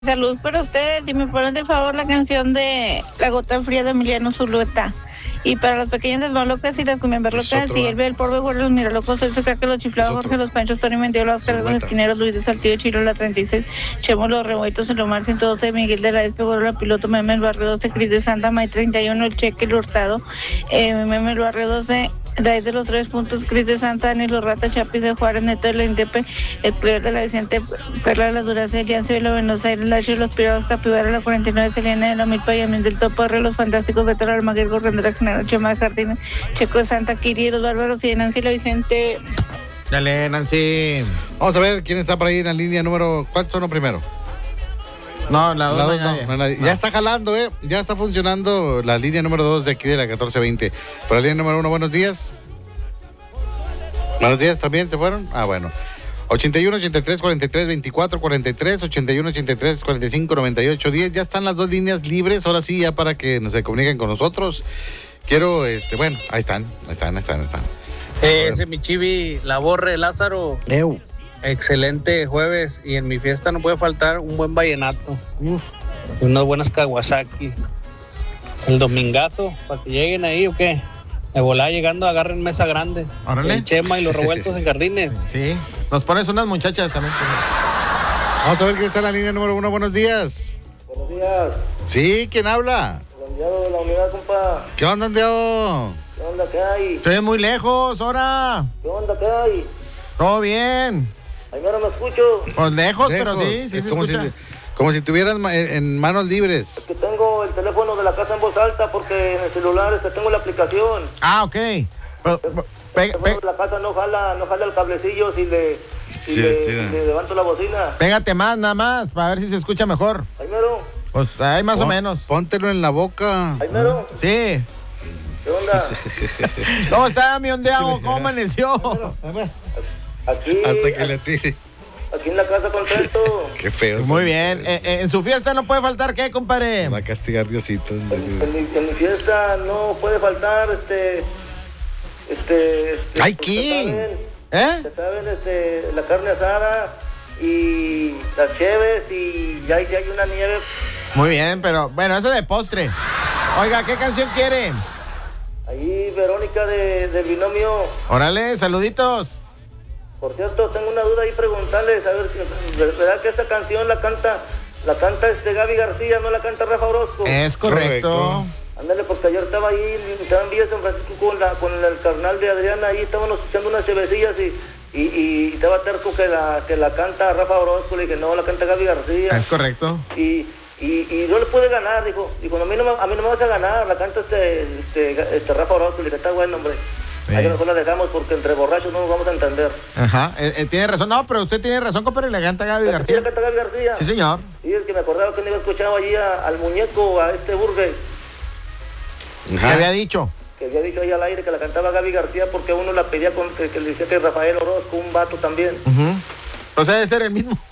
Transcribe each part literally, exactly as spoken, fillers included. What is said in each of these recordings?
Salud para ustedes, y me ponen de favor la canción de La Gota Fría de Emiliano Zulueta. Y para los pequeños desmalocas y las cumbiamberlocas, y el ve el polvo, guarda los miralocos, el soca que los chiflados, Jorge, los panchos, Tony Mendiola, Oscar, los esquineros, Luis de Saltillo, Chiro, la treinta y seis, Chemo, los revueltos, el Omar ciento doce, Miguel de la Espe, Gorro, la Piloto, Meme, el Barrio doce, Cris de Santa, May treinta y uno, el Cheque, el Hurtado, eh, Meme, el Barrio doce, David de los tres puntos, Cris de Santa, Dani, los Rata, Chapis de Juárez, Neto de la Indepe, el Player de la Vicente, Perla de la Duracel, Yancy de la Buenos Aires, Lacho, los Pirados, Capibara, la cuarenta y nueve, Selena de la Milpa, Yamín del Topo, R, los Fantásticos, Beto, Almaguer, Gorrendera, General, Chema de Jardines, Checo de Santa, Kiri, los Bárbaros y de Nancy la Vicente. Dale, Nancy. Vamos a ver quién está por ahí en la línea número. ¿Cuánto no primero? No, la dos, La no, dos hay no, nadie. no hay nadie. No. Ya está jalando, ¿eh? Ya está funcionando la línea número dos de aquí de la catorce veinte. Por la línea número uno, buenos días. Buenos días, ¿también se fueron? Ah, bueno. ochenta y uno, ochenta y tres, cuarenta y tres, veinticuatro, cuarenta y tres, ochenta y uno, ochenta y tres, cuarenta y cinco, noventa y ocho, diez. Ya están las dos líneas libres, ahora sí, ya para que nos se comuniquen con nosotros. Quiero, este, bueno, ahí están, ahí están, ahí están, ahí están. Eh, ese mi chivi, la borre, Lázaro. Eu. Excelente jueves, y en mi fiesta no puede faltar un buen vallenato. Uf. Y unas buenas Kawasaki. El domingazo, para que lleguen ahí o qué. De volada llegando, agarren mesa grande. Órale. El Chema y los revueltos en Jardines. Sí, nos pones unas muchachas también. Vamos a ver quién está en la línea número uno, buenos días. Buenos días, Sí, ¿quién habla? el enviado de la unidad, compa. ¿Qué onda, Andeo? ¿Qué onda, qué hay? Estoy muy lejos, ahora. ¿Qué onda, qué hay? Todo bien. Ahí no me escucho. Pues lejos, pero Lejos. sí, sí Es se como escucha. si, como si tuvieras ma- en en manos libres. Que tengo el teléfono de la casa en voz alta porque en el celular este, tengo la aplicación. Ah, ok. Pero, El pe- teléfono pe- de la casa no jala, no jala el cablecillo si le, si Sí, le, sí. si le levanto la bocina. pégate más, nada más, para ver si se escucha mejor. Ahí mero, Pues ahí más o Pon- menos. Póntelo en la boca. ahí mero. Sí. ¿Qué onda? ¿Cómo está mi ondeado? ¿Cómo amaneció? Aquí, Hasta que le tire. aquí en la casa contento. Qué feo. Muy son bien. ustedes. Eh, eh, en su fiesta no puede faltar, ¿qué, compadre? Va a castigar Diosito. En, en mi, en mi fiesta no puede faltar este... Este... este Ay, pues, ¿qué? ya saben, ¿Eh? Ya saben, este, la carne asada y las cheves y ya hay, ya hay una nieve. Muy bien, pero bueno, eso de postre. Oiga, ¿qué canción quiere? Ahí Verónica de, del binomio. Órale, saluditos. Por cierto, tengo una duda ahí, preguntarles, a ver, ¿verdad que esta canción la canta, la canta este Gaby García, no la canta Rafa Orozco? Es correcto. Correcto. Ándale, porque ayer estaba ahí, estaba en Villa San Francisco con, la, con el carnal de Adriana, ahí estábamos echando unas chevecillas y, y, y estaba terco que la, que la canta Rafa Orozco, le dije, no, la canta Gaby García. Es correcto. Y, y, y no le pude ganar, dijo, dijo, a mí no me, a mí no me vas a ganar, la canta este, este, este Rafa Orozco, le dije, está bueno, hombre. Sí. Ahí mejor la dejamos porque entre borrachos no nos vamos a entender. Ajá, eh, eh, tiene razón. No, pero usted tiene razón, compadre, le canta Gaby ¿Sí García. la canta Gaby García? Sí, señor. Sí, es que me acordaba que no había escuchado allí a- al muñeco, a este Burgues, ¿Qué Ajá. había dicho? que había dicho ahí al aire que la cantaba Gaby García porque uno la pedía con, que, que le decía que Rafael Orozco, un vato también. Ujú. O sea, debe ser el mismo.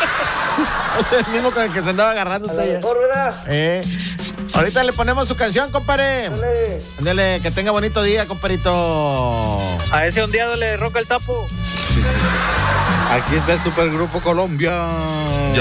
O sea, el mismo con el que se andaba agarrando A lo usted ya. mejor, ¿verdad? Eh, ahorita le ponemos su canción, compadre. Dale. Ándale, que tenga bonito día, compadrito. A ese ondeado le roca el sapo. Aquí está el Supergrupo Colombia.